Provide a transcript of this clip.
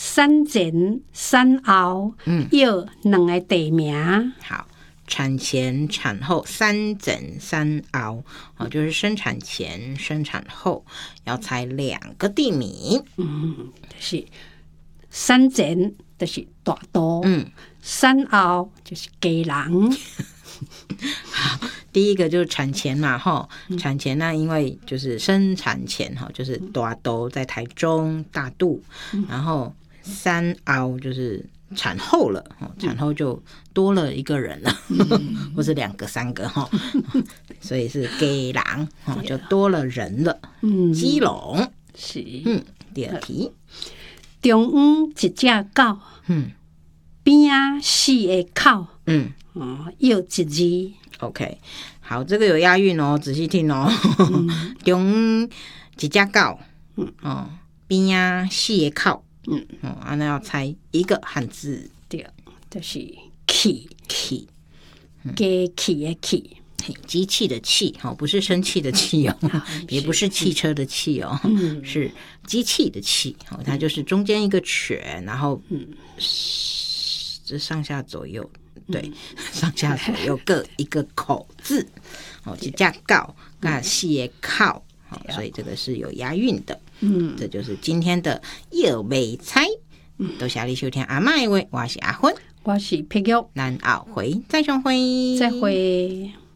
产前、产后，有两个地名。 好，产前、产后、产前、产后，就是生产前、生产后，要猜2个地名。 就是产前就是大都，产后就是家人。 第一个就是产前嘛，产前那因为就是生产前就是大都在台中大肚，然后产后就是产后了，产后就多了一个人了，或是2个、3个所以是家人就多了人了。基隆是。 第二题， 中央一只狗，边啊4个口，有一字。 OK， 好，这个有押韵哦，仔细听哦。中一只狗，边啊4个口，那要猜一个汉字。 对，就是气， 气， 机器的气， 机器的气，不是生气的气哦，也不是汽车的气哦，是机器的气，它就是中间一个犬，然后这上下左右。对，上下左右各一个口字，一只狗跟4个口，所以这个是有押韵的。这就是今天的又未猜。多谢你收听阿嬷的话，我是阿芬， 我是碧玉， 咱后回再相会， 再会。